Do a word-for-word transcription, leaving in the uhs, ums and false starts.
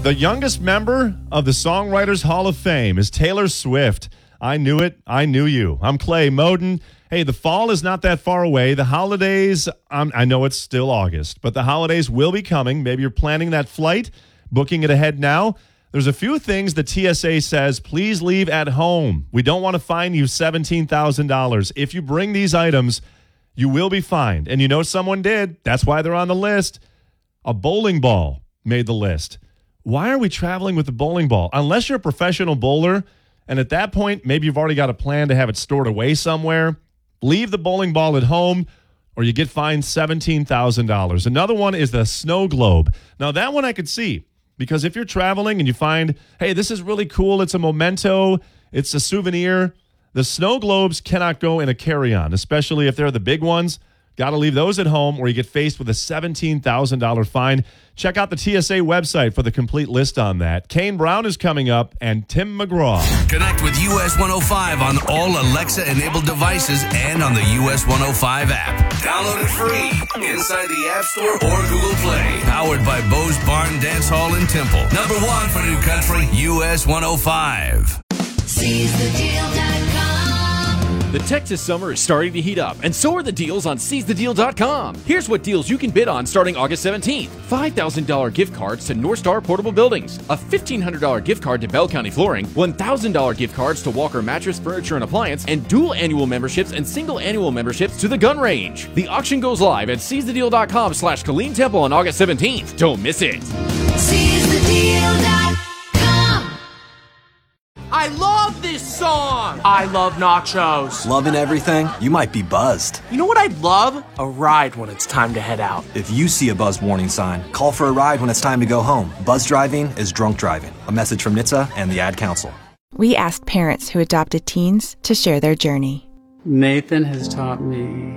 The youngest member of the Songwriters Hall of Fame is Taylor Swift. I knew it. I knew you. I'm Clay Moden. Hey, the fall is not that far away. The holidays, um, I know it's still August, but the holidays will be coming. Maybe you're planning that flight, booking it ahead now. There's a few things the T S A says, please leave at home. We don't want to fine you seventeen thousand dollars. If you bring these items, you will be fined. And you know someone did. That's why they're on the list. A bowling ball made the list. Why are we traveling with the bowling ball? Unless you're a professional bowler, and at that point, maybe you've already got a plan to have it stored away somewhere, leave the bowling ball at home, or you get fined seventeen thousand dollars. Another one is the snow globe. Now, that one I could see, because if you're traveling and you find, hey, this is really cool, it's a memento, it's a souvenir, the snow globes cannot go in a carry-on, especially if they're the big ones. Got to leave those at home or you get faced with a seventeen thousand dollars fine. Check out the T S A website for the complete list on that. Kane Brown is coming up and Tim McGraw. Connect with U S one oh five on all Alexa-enabled devices and on the U S one oh five app. Download it free inside the App Store or Google Play. Powered by Bo's Barn Dance Hall in Temple. Number one for New Country, U S one oh five. Seize the deal dot com. The Texas summer is starting to heat up, and so are the deals on seize the deal dot com. Here's what deals you can bid on starting August seventeenth. five thousand dollars gift cards to North Star Portable Buildings, a fifteen hundred dollars gift card to Bell County Flooring, one thousand dollars gift cards to Walker Mattress, Furniture, and Appliance, and dual annual memberships and single annual memberships to the Gun Range. The auction goes live at seize the deal dot com slash Colleen Temple on August seventeenth. Don't miss it. seize the deal dot com. I love this song! I love nachos. Loving everything? You might be buzzed. You know what I'd love? A ride when it's time to head out. If you see a buzz warning sign, call for a ride when it's time to go home. Buzz driving is drunk driving. A message from N H T S A and the Ad Council. We asked parents who adopted teens to share their journey. Nathan has taught me